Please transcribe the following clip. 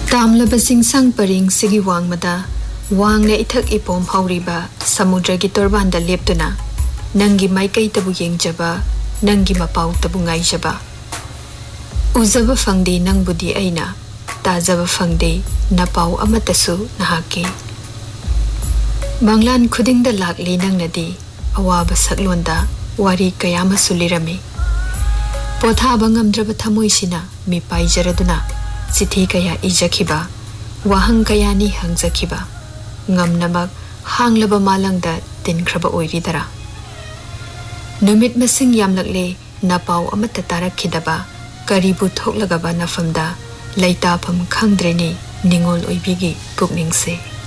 तामलबा सिंगसांग purring सिगी वांगमदा वांगने इथक इपोम हौरिबा समुद्रगी तोरबांदा लेप्तुना नंगी माइकई तबु येंगजबा नंगी मपाउ तबु ngaijaba उजबा फंगदे नंगबुदी अइना ताजबा फंगदे नपाउ अमतसु नहाके बांग्लान खुदिंगदा लाक्ले नंगनदी अवाबा सकलोंदा वारी कयामसु लिरमे पोथाबा ngamdraba thamoisina mi paijaraduना चिठी कया इजखिबा वाहंग Kayani हंगजखिबा ngamnabak hanglaba malangda tinkraba oiridara numit masing yamlakle napau amata tarakhidaba karibu thoklagaba nafamda laitafam khangdreni ningol oibigi pukningse